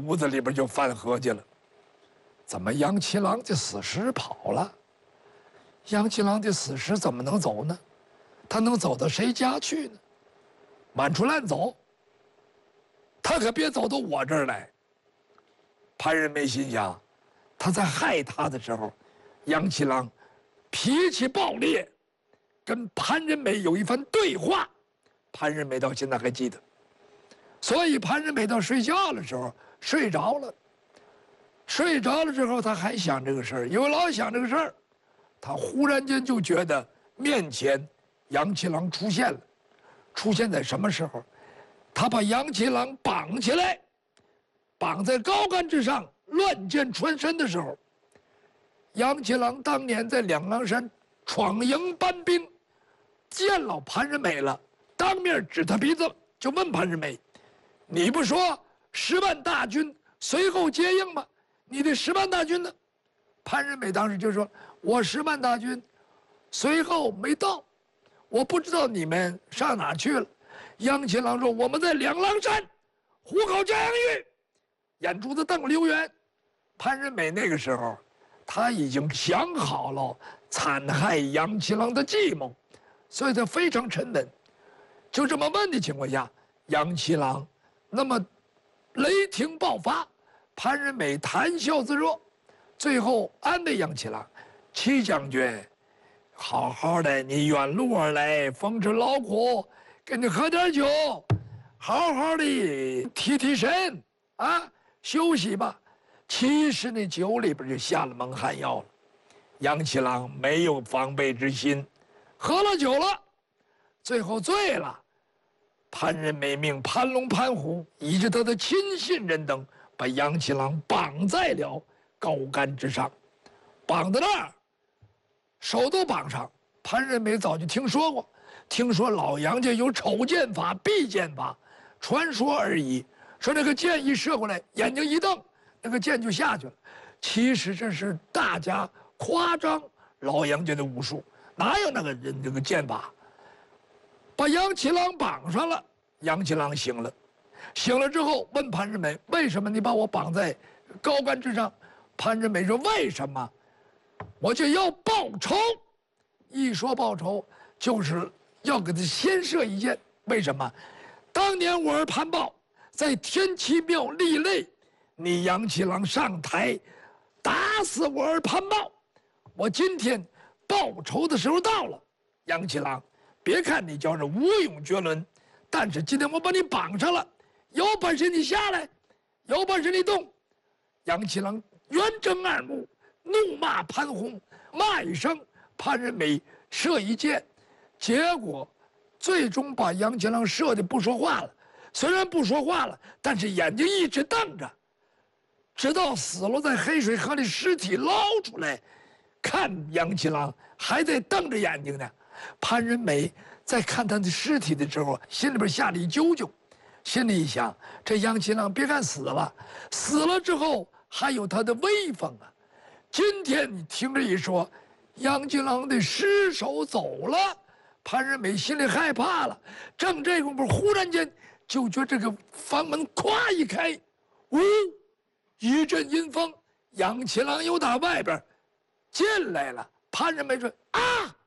屋子里边就犯合计了：怎么杨七郎的死尸跑了？杨七郎的死尸怎么能走呢？他能走到谁家去呢？满处乱走，他可别走到我这儿来。潘仁美心想，他在害他的时候，杨七郎脾气暴烈，跟潘仁美有一番对话，潘仁美到现在还记得。所以潘仁美到睡觉的时候睡着了，睡着了之后他还想这个事儿，因为老想这个事儿，他忽然间就觉得面前杨七郎出现了。出现在什么时候？他把杨七郎绑起来，绑在高杆之上，乱箭穿身的时候，杨七郎当年在两狼山闯营搬兵，见了潘仁美了，当面指他鼻子就问潘仁美：“你不说10万大军随后接应吗？你的10万大军呢？”潘仁美当时就说：“我10万大军随后没到。我不知道你们上哪去了。”杨七郎说：“我们在两狼山虎口加阳峪。”眼珠子瞪溜圆。潘仁美那个时候，他已经想好了残害杨七郎的计谋，所以他非常沉稳。就这么问的情况下，杨七郎那么雷霆爆发，潘仁美谈笑自若，最后安慰杨七郎：“戚将军，好好的，你远路而来，风尘劳苦，给你喝点酒，好好的提提神啊，休息吧。”其实那酒里边就下了蒙汗药了。杨七郎没有防备之心，喝了酒了，最后醉了。潘仁美命潘龙、潘虎以及他的亲信人等，把杨七郎绑在了高杆之上，绑在那儿，手都绑上。潘仁美早就听说过，听说老杨家有丑剑法、避剑法，传说而已。说这个箭一射过来，眼睛一瞪，那个箭就下去了。其实这是大家夸张老杨家的武术，哪有那个人这个剑法？把杨七郎绑上了，杨七郎醒了，醒了之后问潘仁美：“为什么你把我绑在高杆之上？”潘仁美说：“为什么？我就要报仇。一说报仇，就是要给他先射一箭。为什么？当年我儿潘豹在天齐庙立擂，你杨七郎上台打死我儿潘豹，我今天报仇的时候到了。杨七郎，别看你叫是武勇绝伦，但是今天我把你绑上了，有本事你下来，有本事你动。”杨七郎圆睁二目，怒骂潘洪，骂一声，潘仁美射一箭，结果最终把杨七郎射的不说话了。虽然不说话了，但是眼睛一直瞪着，直到死了在黑水河里尸体捞出来，看杨七郎还在瞪着眼睛呢。潘仁美在看他的尸体的时候，心里边吓了一揪揪，心里一想：这杨七郎别看死了，死了之后还有他的威风啊！今天你听着一说，杨七郎的尸首走了，潘仁美心里害怕了。正这功夫，忽然间就觉这个房门咵一开，呜，一阵阴风，杨七郎又打外边进来了。潘仁美说：“啊，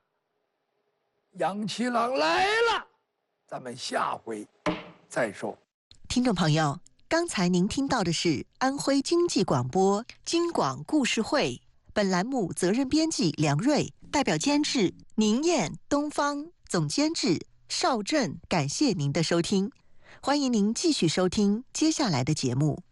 杨七郎来了。”咱们下回再说。 听众朋友，刚才您听到的是安徽经济广播京广故事会，本栏目责任编辑梁瑞，代表监制宁燕、东方，总监制邵振。感谢您的收听，欢迎您继续收听接下来的节目。